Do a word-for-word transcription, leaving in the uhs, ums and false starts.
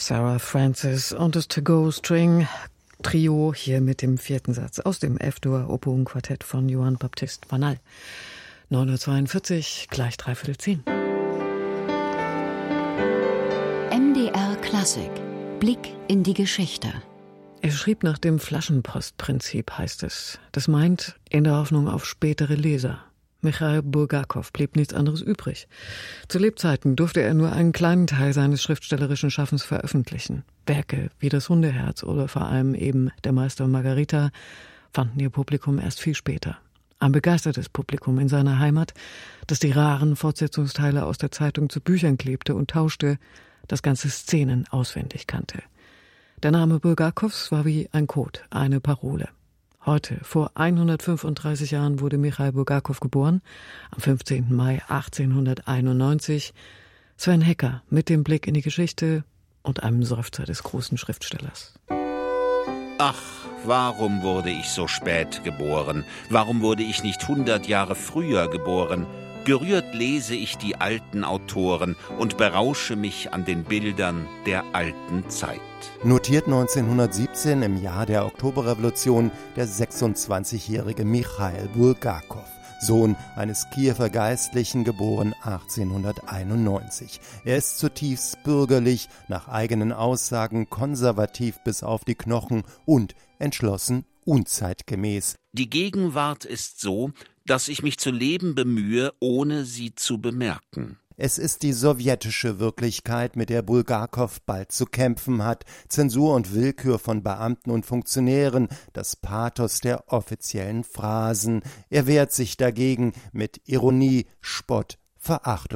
Sarah Francis und das To-Go-String Trio hier mit dem vierten Satz aus dem F-Dur-Oboen-Quartett von Johann Baptist Vanal. neun Uhr zweiundvierzig, gleich dreiviertel zehn. M D R Klassik. Blick in die Geschichte. Er schrieb nach dem Flaschenpostprinzip, heißt es. Das meint, in der Hoffnung auf spätere Leser. Michail Bulgakow blieb nichts anderes übrig. Zu Lebzeiten durfte er nur einen kleinen Teil seines schriftstellerischen Schaffens veröffentlichen. Werke wie das Hundeherz oder vor allem eben Der Meister und Margarita fanden ihr Publikum erst viel später. Ein begeistertes Publikum in seiner Heimat, das die raren Fortsetzungsteile aus der Zeitung zu Büchern klebte und tauschte, das ganze Szenen auswendig kannte. Der Name Bulgakows war wie ein Code, eine Parole. Heute, vor hundertfünfunddreißig Jahren, wurde Michail Bulgakow geboren, am fünfzehnten Mai achtzehnhunderteinundneunzig. Sven Hecker mit dem Blick in die Geschichte und einem Seufzer des großen Schriftstellers. Ach, warum wurde ich so spät geboren? Warum wurde ich nicht hundert Jahre früher geboren? Gerührt lese ich die alten Autoren und berausche mich an den Bildern der alten Zeit. Notiert neunzehnhundertsiebzehn im Jahr der Oktoberrevolution der sechsundzwanzigjährige Michail Bulgakow, Sohn eines Kiewer Geistlichen, geboren achtzehnhunderteinundneunzig. Er ist zutiefst bürgerlich, nach eigenen Aussagen konservativ bis auf die Knochen und entschlossen unzeitgemäß. Die Gegenwart ist so, dass ich mich zu leben bemühe, ohne sie zu bemerken. Es ist die sowjetische Wirklichkeit, mit der Bulgakow bald zu kämpfen hat. Zensur und Willkür von Beamten und Funktionären, das Pathos der offiziellen Phrasen. Er wehrt sich dagegen mit Ironie, Spott, Verachtung